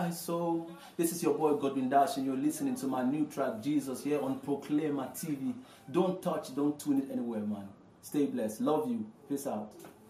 my soul. This is your boy Godwin Dash, and you're listening to my new track, Jesus, here on Proclaimer TV. Don't touch, don't tune it anywhere, man. Stay blessed. Love you. Peace out.